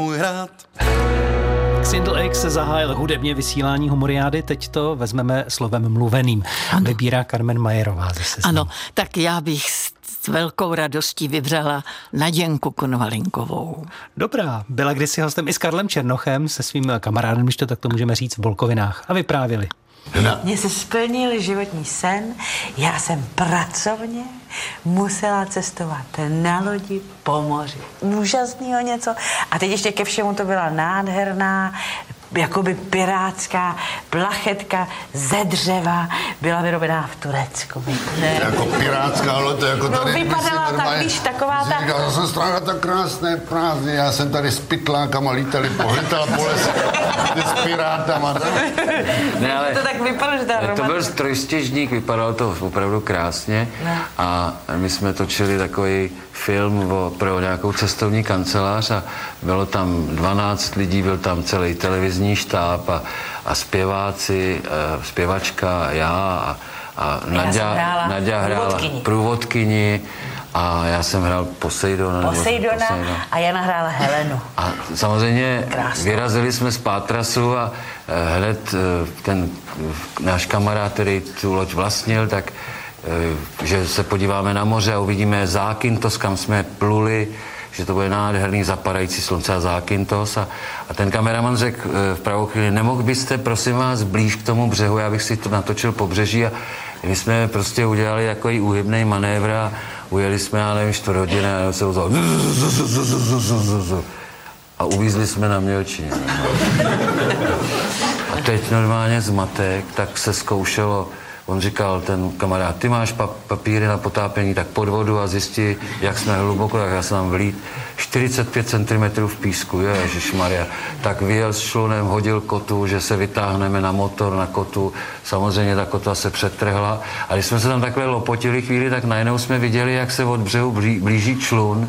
Xindl X zahájil hudebně vysílání Humoriády, teď to vezmeme slovem mluveným. Ano. Vybírá Carmen Majerová ze Seznamu. Ano, tak já bych s velkou radostí vybřela Naděnku Konvalinkovou. Dobrá, byla kdysi hostem i s Karlem Černochem, se svým kamarádem, když to tak to můžeme říct, v Bolkovinách. A vyprávěli. Mně se splnil životní sen, já jsem pracovně musela cestovat na lodi po moři. Úžasného něco. A teď ještě ke všemu to byla nádherná, jakoby pirátská plachetka ze dřeva, byla vyrobená v Turecku. Jako pirátská loď, jako tady... No vypadala tak, víš, taková ta... Já jsem strávila tak krásné prázdny, já jsem tady s pytlákama lítala po lese s pirátama. Ne, ale to tak vypadalo, že to byl trojstěžník, vypadalo to opravdu krásně a my jsme točili takový film pro nějakou cestovní kancelář a bylo tam 12 lidí, byl tam celý televizní štáb a zpěváci, zpěvačka, já a Naďa hrála průvodkyni a já jsem hrál Poseidona a Jana hrála Helenu. A samozřejmě krásno. Vyrazili jsme z pátrasu a hned ten náš kamarád, který tu loď vlastnil, tak že se podíváme na moře a uvidíme Zákynthos, kam jsme pluli, že to bude nádherný zapadající slunce a Zákynthos a ten kameraman řekl v pravou chvíli, nemohl byste prosím vás blíž k tomu břehu, já bych si to natočil pobřeží a my jsme prostě udělali takový úhybný manévr a ujeli jsme, já nevím, 4 hodiny a se ozval a uvízli jsme na Mělčině. A teď normálně zmatek, tak se zkoušelo. On říkal, ten kamarád, ty máš papíry na potápění, tak pod vodu a zjistí, jak jsme hluboko, tak já jsem tam vlít 45 cm v písku, ježišmarja. Tak vyjel s člunem, hodil kotu, že se vytáhneme na motor, na kotu. Samozřejmě ta kota se přetrhla. A když jsme se tam takhle lopotili chvíli, tak najednou jsme viděli, jak se od břehu blíží člun,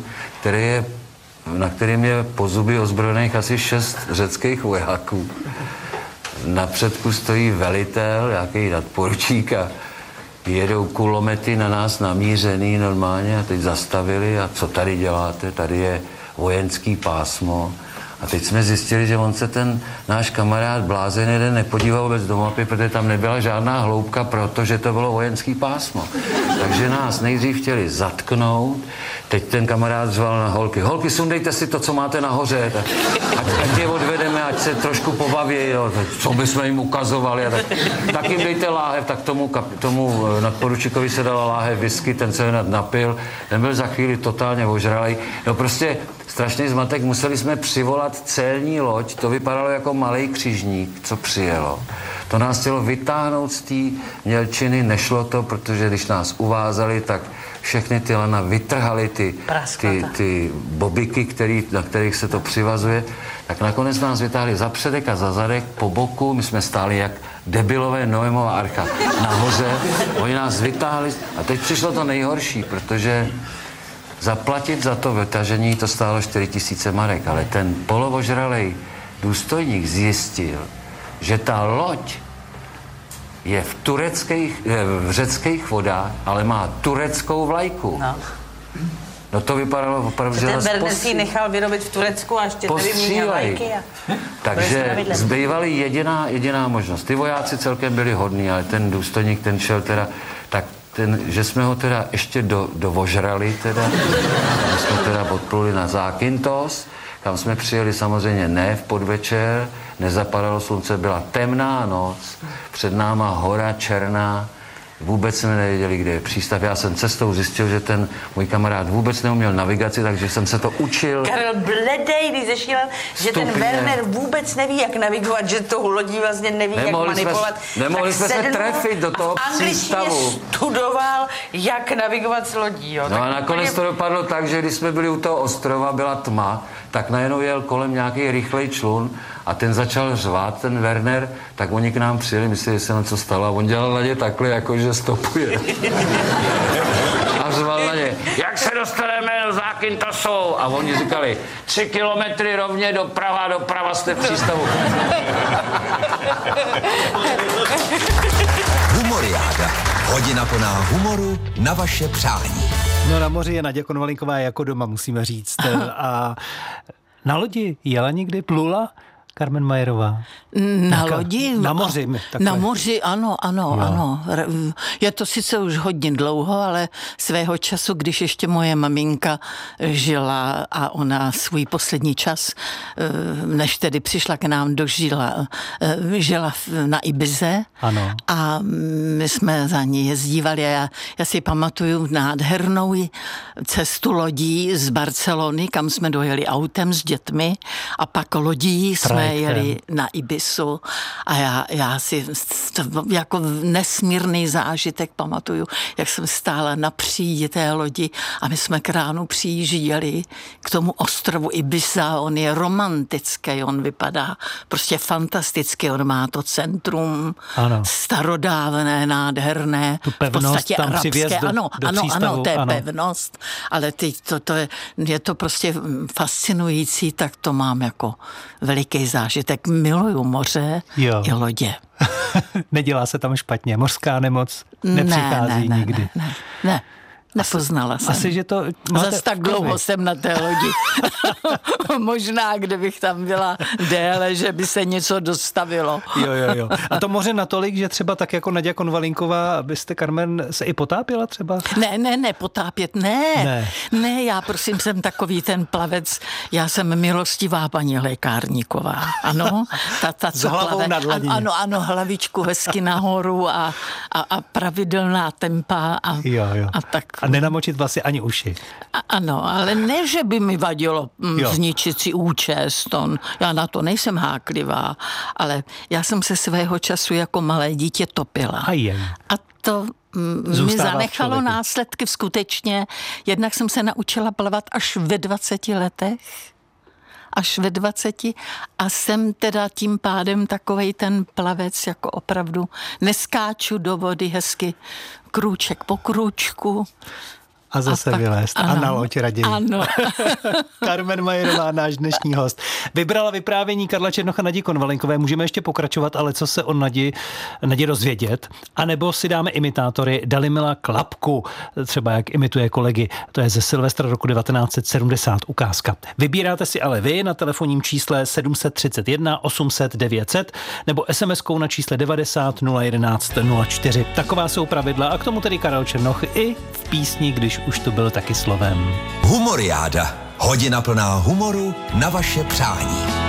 na kterém je po zuby ozbrojených asi 6 řeckých vojáků. Na předku stojí velitel, nějaký nadporučík a jedou kulomety na nás namířený normálně a teď zastavili a co tady děláte, tady je vojenský pásmo. A teď jsme zjistili, že on se ten náš kamarád blázen jeden nepodíval vůbec do mapy, protože tam nebyla žádná hloubka, protože to bylo vojenský pásmo. Takže nás nejdřív chtěli zatknout, teď ten kamarád řval na holky. Holky, sundejte si to, co máte nahoře, ať je odvedeme, ať se trošku pobaví, jo, co bychom jim ukazovali. Tak jim dejte láhev, tak tomu nadporučíkovi se dala láhev whisky, ten se napil, ten byl za chvíli totálně ožralej. No prostě strašný zmatek, museli jsme přivolat celní loď, to vypadalo jako malej křižník, co přijelo. To nás chtělo vytáhnout z té Mělčiny, nešlo to, protože když nás uvázali, tak všechny ty lana vytrhaly ty bobiky, na kterých se to přivazuje, tak nakonec nás vytáhli za předek a za zadek, po boku, my jsme stáli jak debilové Noémova archa nahoře, oni nás vytáhli a teď přišlo to nejhorší, protože zaplatit za to vytažení to stálo 4 000 marek, ale ten polovožralej důstojník zjistil, že ta loď je v řeckých vodách, ale má tureckou vlajku. No to vypadalo opravdu, že ten Werner si nechal vyrobit v Turecku a ještě nevyměnil vlajky. Takže zbývaly jediná možnost. Ty vojáci celkem byli hodní, ale ten důstojník, ten šel teda, tak že jsme ho teda ještě dovožrali teda, my jsme teda odpluli na Zákynthos, kam jsme přijeli samozřejmě ne v podvečer, nezapadalo slunce, byla temná noc, před náma hora černá, vůbec jsme nevěděli, kde je přístav. Já jsem cestou zjistil, že ten můj kamarád vůbec neuměl navigaci, takže jsem se to učil. Karel bledej, když zešílel, že ten Werner vůbec neví, jak navigovat, že tou lodí vlastně neví, jak manipulovat. Nemohli jsme se trefit do toho přístavu. Studoval, jak navigovat s lodí. Jo. No a nakonec to dopadlo tak, že když jsme byli u toho ostrova, byla tma, tak najednou jel kolem nějaký rychlej člun a ten začal řvát, ten Werner, tak oni k nám přijeli, mysleli, že se něco stalo a on dělal na ně takhle, jakože stopuje. A řval na ně, jak se dostaneme do Zákynthosou? A oni říkali, 3 kilometry rovně doprava jste v přístavu. Humoriáda. Hodina plná humoru na vaše přání. No na moři je Naděja Konvalinková jako doma, musíme říct. A Na lodi jela někdy, plula Carmen Mayerová? Na lodi? Na moři. Na moři, ano. Je to sice už hodně dlouho, ale svého času, když ještě moje maminka žila a ona svůj poslední čas, než tedy přišla k nám dožila, žila na Ibize. Ano. A my jsme za ní jezdívali. Já si pamatuju nádhernou cestu lodí z Barcelony, kam jsme dojeli autem s dětmi a pak lodí jsme jeli na Ibisu a já si jako nesmírný zážitek pamatuju, jak jsem stála na přídi té lodi a my jsme k ránu přijížděli k tomu ostrovu Ibiza. On je romantický, on vypadá prostě fantasticky, on má to centrum starodávné, nádherné, tu pevnost, v podstatě tam arabské, ano, to je pevnost, ale teď je to prostě fascinující, tak to mám jako veliký zážitek. Miluju moře i lodě. Nedělá se tam špatně, mořská nemoc nepřichází nikdy. Ne. Nepoznala jsem. Asi, že to... Zas tak dlouho jsem na té lodi. Možná, kdybych tam byla déle, že by se něco dostavilo. Jo. A to moře natolik, že třeba tak jako Naďa Konvalinková, abyste, Carmen, se i potápěla třeba? Ne, potápět, ne. Ne, já prosím, jsem takový ten plavec, já jsem milostivá paní lékárníková. Ano, ta co hlavou nad hladině. Ano, hlavičku hezky nahoru a pravidelná tempa a tak. A nenamočit vlasy ani uši. Ano, ale ne, že by mi vadilo zničit si účest. Já na to nejsem háklivá, ale já jsem se svého času jako malé dítě topila. A to mi zanechalo následky skutečně. Jednak jsem se naučila plavat až ve 20 letech. A jsem teda tím pádem takovej ten plavec, jako opravdu neskáču do vody hezky krůček po krůčku. A zase vylézt. A na loď raději. Ano. Carmen Mayerová, náš dnešní host. Vybrala vyprávění Karla Černocha Nadi Konvalinkové. Můžeme ještě pokračovat, ale co se o Nadi dozvědět? A nebo si dáme imitátory Dalimila Klapku, třeba jak imituje kolegy. To je ze Silvestra roku 1970 ukázka. Vybíráte si ale vy na telefonním čísle 731 800 900 nebo SMS-kou na čísle 90 011 04. Taková jsou pravidla a k tomu tedy Karel Černoch i v písni, když už to byl taky slovem. Humoriáda. Hodina plná humoru na vaše přání.